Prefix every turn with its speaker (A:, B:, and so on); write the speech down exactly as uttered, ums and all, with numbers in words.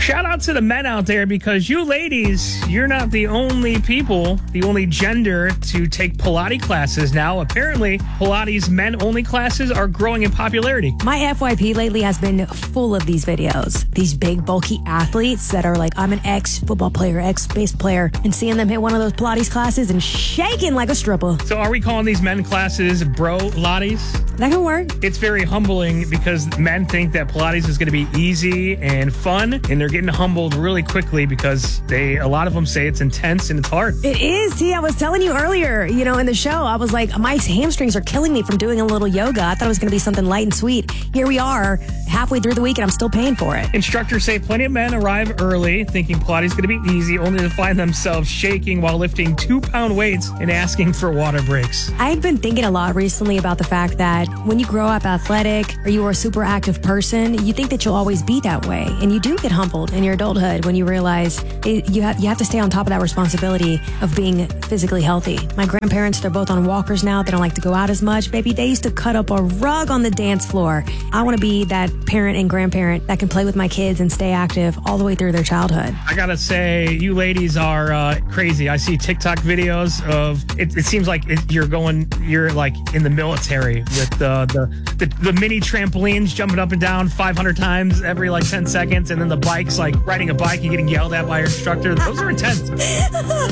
A: Shout out to the men out there, because you ladies, you're not the only people, the only gender to take Pilates classes now. Apparently, Pilates men-only classes are growing in popularity.
B: My F Y P lately has been full of these videos. These big, bulky athletes that are like, I'm an ex-football player, ex-bass player, and seeing them hit one of those Pilates classes and shaking like a stripper.
A: So are we calling these men classes bro-lattes?
B: That can work.
A: It's very humbling because men think that Pilates is going to be easy and fun, and they're getting humbled really quickly because they, a lot of them say it's intense and it's hard.
B: It is. See, I was telling you earlier, you know, in the show, I was like, my hamstrings are killing me from doing a little yoga. I thought it was going to be something light and sweet. Here we are, halfway through the week, and I'm still paying for it.
A: Instructors say plenty of men arrive early thinking Pilates is going to be easy, only to find themselves shaking while lifting two-pound weights and asking for water breaks.
B: I've been thinking a lot recently about the fact that when you grow up athletic or you are a super active person, you think that you'll always be that way. And you do get humbled in your adulthood when you realize it, you, have, you have to stay on top of that responsibility of being physically healthy. My grandparents, they're both on walkers now. They don't like to go out as much. Baby, they used to cut up a rug on the dance floor. I want to be that parent and grandparent that can play with my kids and stay active all the way through their childhood.
A: I gotta say, you ladies are uh, crazy. I see TikTok videos of, it, it seems like it, you're going, you're like in the military with uh, the, the, the mini trampolines jumping up and down five hundred times every like ten seconds. And then the bikes, like riding a bike and getting yelled at by your instructor. Those are intense.